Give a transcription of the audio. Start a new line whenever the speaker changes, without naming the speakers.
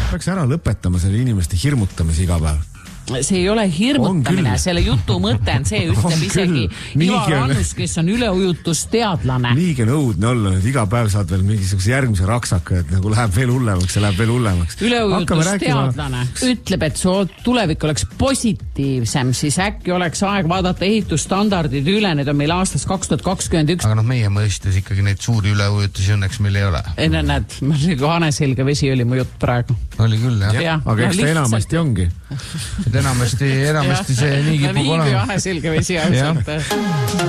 peaks ära lõpetama selle inimeste hirmutamise iga päev.
See ei ole hirmutamine, selle jutu mõte on see, ütleb isegi Ivar Annus, kes on üleujutusteadlane.
Niigi on õudne olla, et iga päev saad veel mingisuguse järgmise raksaka, et nagu läheb veel hullemaks ja läheb veel hullemaks.
Üleujutusteadlane ütleb, et su tulevik oleks positiivsem, siis äkki oleks aeg vaadata ehitusstandardid üle, need on meil aastast 2021.
Aga meie mõistes ikkagi neid suuri üleujutusi õnneks meil ei ole.
Näed, Haneselge vesi oli mu jutt praegu.
Oli küll, jah.
Aga eks ta enamasti ongi.
Enamasti see nii kipub olema.
Nii kui Haneselge vesi ausalt.